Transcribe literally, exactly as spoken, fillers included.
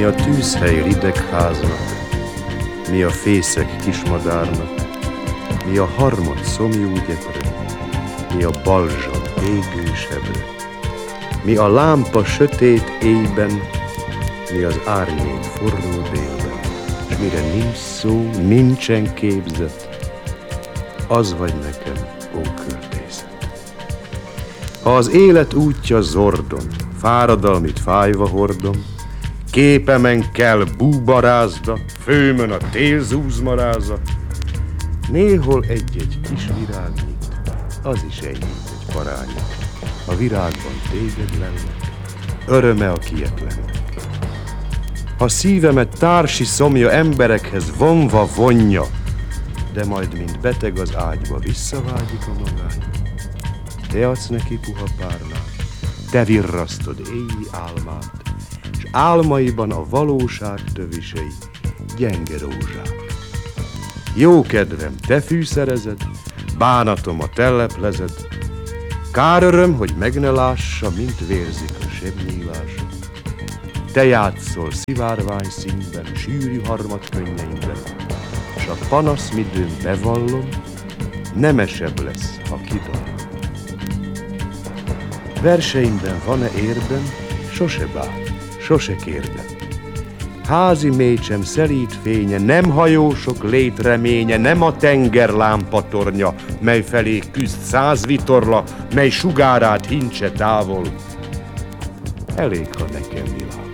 Mi a tűzhely ridegháznak, mi a fészek kismadárnak, mi a harmad szomjú gyepre, mi a balzsam égő sebre, mi a lámpa sötét éjben, mi az árnyék forró délben, s mire nincs szó, nincsen képzet, az vagy nekem, ó költészet. Ha az élet útja zordon, fáradalmit fájva hordom, képemen kell búbarázda, főmön a tél zúzmaráza, néhol egy-egy kis virág nyit, az is enyhít egy parányit. A virágban téged lenne, öröme a kietlennek. Ha szívemet társi szomja emberekhez vonva vonja, de majd mint beteg az ágyba visszavágyik a magány, te adsz neki puha párnát, te virrasztod éjjel álmát, s álmaiban a valóság tövisei gyenge rózsák. Jó kedvem, te fűszerezed, bánatom a telleplezed, kár öröm, hogy meg ne lássa, mint vérzik a sebnyílása. Te játszol szivárvány színben, sűrű harmadkönnyeimben, s a panaszmidőn bevallom, nemesebb lesz, ha kidallom. Verseimben van-e érdem, sose bát, sose kérdem. Házi mécsem szelíd fénye, nem hajósok létreménye, nem a tenger lámpatornya, mely felé küzd száz vitorla, mely sugárát hincse távol. Elég, ha nekem világ.